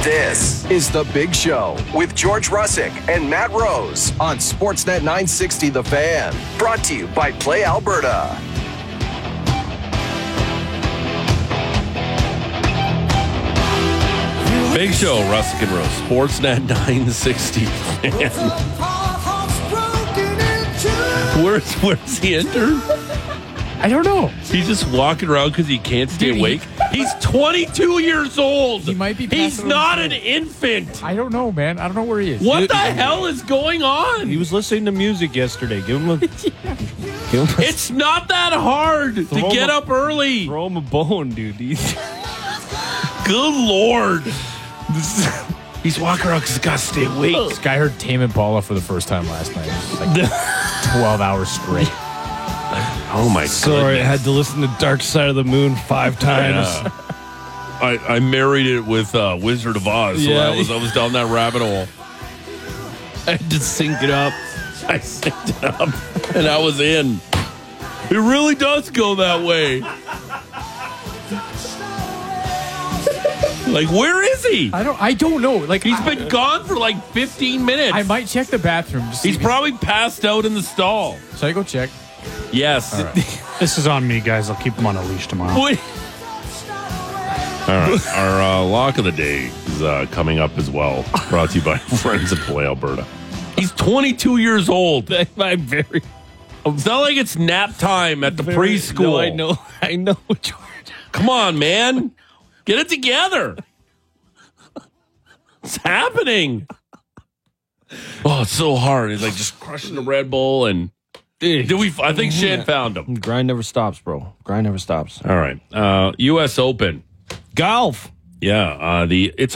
This is The Big Show with George Russick and Matt Rose on Sportsnet 960 The Fan. Brought to you by Play Alberta. Big Show, Russick and Rose, Sportsnet 960. Where's the intern? I don't know. He's just walking around because he can't stay awake. He's 22 years old. He might be. He's not an infant. I don't know, man. I don't know where he is. What the hell is going on? He was listening to music yesterday. Give him a. It's not that hard to get up early. Throw him a bone, dude. Good Lord. He's walking around because he's got to stay awake. This guy heard Tame Impala for the first time last night. It was like 12 hours straight. Oh my god! Sorry, I had to listen to Dark Side of the Moon 5 times. I married it with Wizard of Oz, so I was down that rabbit hole. I had to sync it up. I synced it up, and I was in. It really does go that way. Like, where is he? I don't know. Like, He's been gone for like 15 minutes. I might check the bathroom. To see He's probably passed out in the stall. Should I go check? Yes. All right. This is on me, guys. I'll keep him on a leash tomorrow. All right. Our lock of the day is coming up as well. Brought to you by friends at Play Alberta. He's 22 years old. It's not like it's nap time at the preschool. No, I know, George. Come on, man. Get it together. What's happening? Oh, it's so hard. He's like just crushing the Red Bull and I think Shan found him. Grind never stops, bro. Grind never stops. All right. U.S. Open. Golf. Yeah. It's